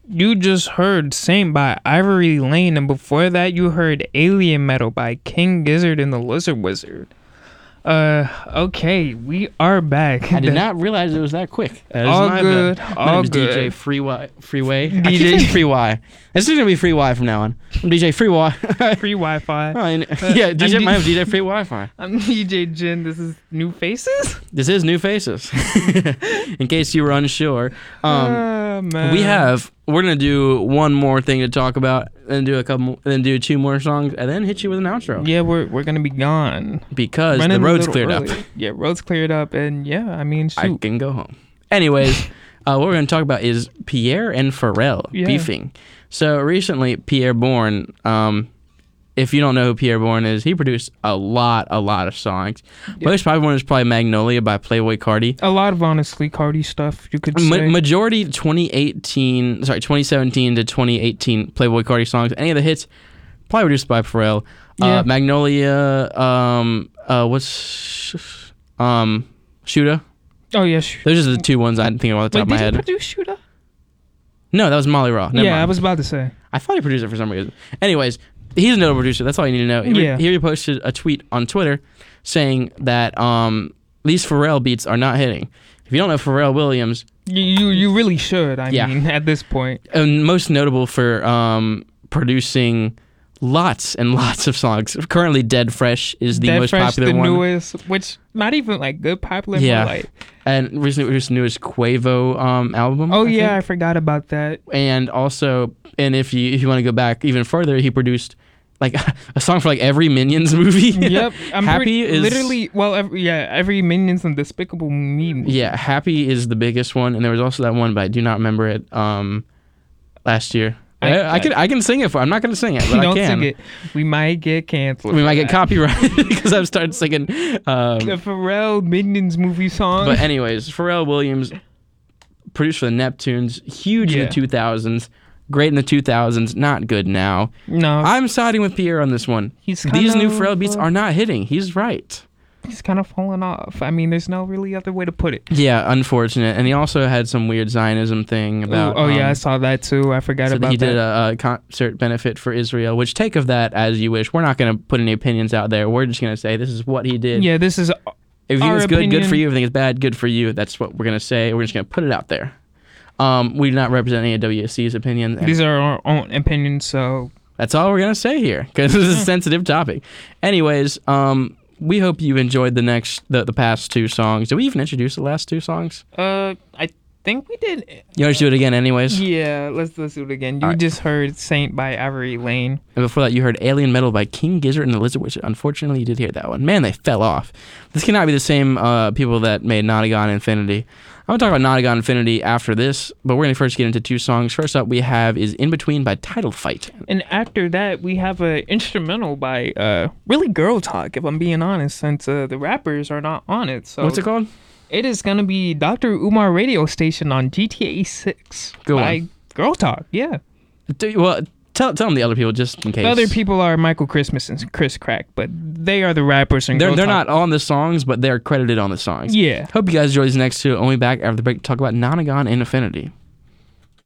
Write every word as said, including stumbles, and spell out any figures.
you just heard Saint by Ivory Lane, and before that you heard Alien Metal by King Gizzard and the Lizard Wizard. Uh, okay, we are back. I did not realize it was that quick. That is all my good, bad. all My name is good. D J Freeway. Freeway. D J I keep saying Free Y. This is gonna be Free Y from now on. I'm D J Free Y. Free Wi-Fi. Oh, and- yeah, D J. I'm D- My name's D J Free Wi-Fi. I'm D J Jin. This is New Faces. This is New Faces. In case you were unsure, um, Ah, man. we have. We're gonna do one more thing to talk about, and do a couple, then do two more songs, and then hit you with an outro. Yeah, we're we're gonna be gone. Because Running the a road's little cleared early. up. Yeah, road's cleared up, and yeah, I mean, shoot. I can go home. Anyways, uh, what we're going to talk about is Pierre and Pharrell Yeah. beefing. So recently, Pierre Bourne, um, if you don't know who Pierre Bourne is, he produced a lot, a lot of songs. Yeah. Most popular one is probably Magnolia by Playboi Carti. A lot of honestly Cardi stuff you could Ma- say. majority twenty eighteen, sorry, twenty seventeen to twenty eighteen Playboi Carti songs. Any of the hits, probably produced by Pharrell. Yeah. Uh, Magnolia, um, uh, what's, um, Shooter. oh yeah, sh- Those are the two ones I think of off the top Wait, of my did head. you produce Shooter? No, that was Molly Raw. Never yeah, mind. I was about to say. I thought he produced it for some reason. Anyways, he's a notable producer. That's all you need to know. He, Yeah. he posted a tweet on Twitter saying that um, these Pharrell beats are not hitting. If you don't know Pharrell Williams, You you, you really should. I Yeah. mean, at this point. and most notable for um, producing lots and lots of songs. Currently, Dead Fresh is the Dead most Fresh, popular the one. newest, which not even like good popular. Yeah. But like, And recently produced the newest Quavo um, album. oh I yeah, think. I forgot about that. And also, and if you if you want to go back even further, he produced like a song for like every Minions movie. Yep, I'm Happy pretty, is literally well, every, yeah, every Minions and Despicable Me. movie. Yeah, Happy is the biggest one, and there was also that one, but I do not remember it. Um, last year, I, I- I, I- can I can sing it for. I'm not gonna sing it, but I Don't can. sing it. We might get canceled. We for might get that. copyrighted because I've started singing. Um, The Pharrell Minions movie song. but anyways, Pharrell Williams produced for the Neptunes, huge in Yeah. the two thousands, great in the two thousands, not good now. no, I'm siding with Pierre on this one. he's These kind new of, Pharrell beats uh, are not hitting. He's right. He's kind of falling off. I mean, there's no really other way to put it. Yeah, unfortunate. And he also had some weird Zionism thing about. oh, oh, yeah, I um, saw that too. I forgot So about he that. did a, a concert benefit for Israel, which take of that as you wish. We're not going to put any opinions out there. We're just going to say this is what he did. yeah, this is. If you think our it's good, good for opinion. you. If you think it's bad, good for you. That's what we're going to say. We're just going to put it out there. Um, we do not represent any of W S C's opinions. and These are our own opinions, so That's all we're going to say here because this is a sensitive topic. Anyways, um, we hope you enjoyed the next, the, the past two songs. Did we even introduce the last two songs? uh, I think we did. You want to do it again anyways? Yeah, let's let's do it again. You All right. just heard Saint by Avery Lane. And before that, you heard Alien Metal by King Gizzard and the Lizard Wizard. Unfortunately, you did hear that one. Man, they fell off. This cannot be the same uh, people that made Notagon Infinity. I'm going to talk about Notagon Infinity after this, but we're going to first get into two songs. First up, we have is In Between by Title Fight. And after that, we have a instrumental by uh really Girl Talk. If I'm being honest, since uh, the rappers are not on it, so What's it called? it is gonna be Doctor Umar Radio Station on G T A six Go by on. Girl Talk. Yeah. Do, well, tell tell them the other people just in case. The other people are Michael Christmas and Chris Crack, but they are the rappers and They're, Girl they're Talk. not on the songs, but they're credited on the songs. Yeah. Hope you guys enjoy these next two. And we'll be back after the break to talk about Nonagon and Infinity.